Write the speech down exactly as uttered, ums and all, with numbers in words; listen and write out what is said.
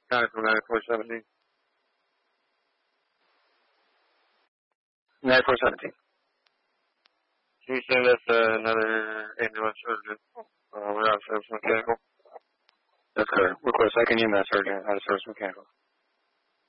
County from ninety-four seventeen. ninety-four seventeen. Can you send us uh, another ambulance surgeon? Uh, we're out of service mechanical. That's correct. Request second E M S surgeon out of service mechanical.